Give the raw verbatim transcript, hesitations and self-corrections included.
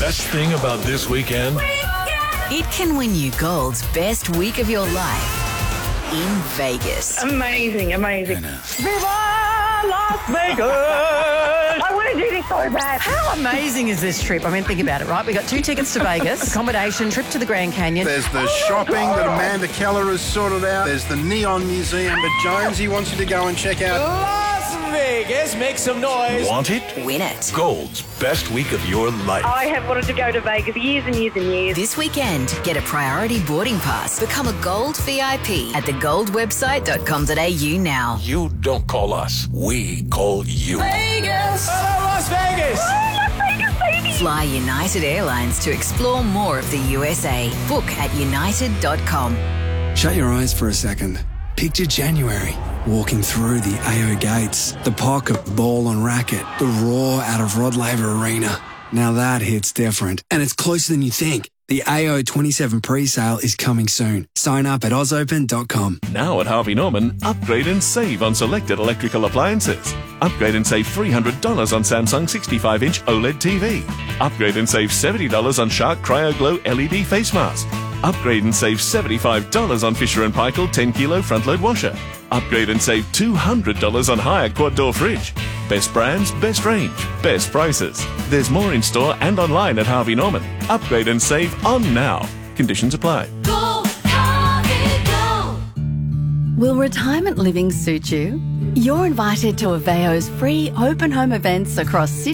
best thing about this weekend? It can win you Gold's best week of your life in Vegas. Amazing, amazing. Viva Las Vegas! I want to do this so bad. How amazing is this trip? I mean, think about it, right? We got two tickets to Vegas, accommodation, trip to the Grand Canyon. There's the shopping that Amanda Keller has sorted out. There's the Neon Museum that Jonesy wants you to go and check out. Las Vegas, make some noise. Want it? Win it. Gold's best week of your life. I have wanted to go to Vegas for years and years and years. This weekend, get a priority boarding pass. Become a Gold V I P at the gold website dot com dot a u now. You don't call us. We call you. Vegas! Hello, Las Vegas! Fly United Airlines to explore more of the U S A. Book at united dot com. Shut your eyes for a second. Picture January, walking through the A O gates, the pocket ball on racket, the roar out of Rod Laver Arena. Now that hits different, and it's closer than you think. The A O twenty-seven pre-sale is coming soon. Sign up at oz open dot com. Now at Harvey Norman, upgrade and save on selected electrical appliances. Upgrade and save three hundred dollars on Samsung sixty-five inch OLED T V. Upgrade and save seventy dollars on Shark Cryo Glow L E D face mask. Upgrade and save seventy-five dollars on Fisher and Paykel ten kilo front load washer. Upgrade and save two hundred dollars on Hyatt quad door fridge. Best brands, best range, best prices. There's more in store and online at Harvey Norman. Upgrade and save on now. Conditions apply. Go, Harvey, go. Will retirement living suit you? You're invited to Aveo's free open home events across Sydney